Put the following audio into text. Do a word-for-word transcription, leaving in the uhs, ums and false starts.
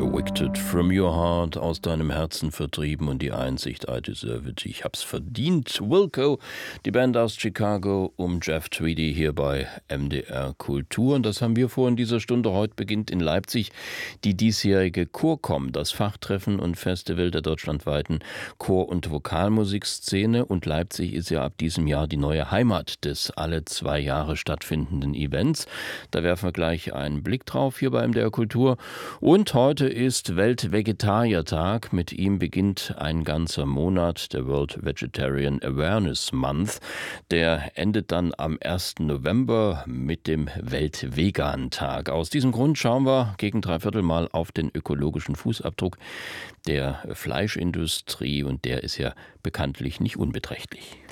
Evicted from your heart, aus deinem Herzen vertrieben und die Einsicht, I deserve it, ich hab's verdient. Wilco, die Band aus Chicago um Jeff Tweedy hier bei M D R Kultur. Und das haben wir vor in dieser Stunde. Heute beginnt in Leipzig die diesjährige Chorcom, das Fachtreffen und Festival der deutschlandweiten Chor- und Vokalmusikszene. Und Leipzig ist ja ab diesem Jahr die neue Heimat des alle zwei Jahre stattfindenden Events. Da werfen wir gleich einen Blick drauf hier bei M D R Kultur. Und heute ist Weltvegetariertag. Mit ihm beginnt ein ganzer Monat, der World Vegetarian Awareness Month. Der endet dann am ersten November mit dem Weltvegan-Tag. Aus diesem Grund schauen wir gegen dreiviertel Mal auf den ökologischen Fußabdruck der Fleischindustrie und der ist ja bekanntlich nicht unbeträchtlich.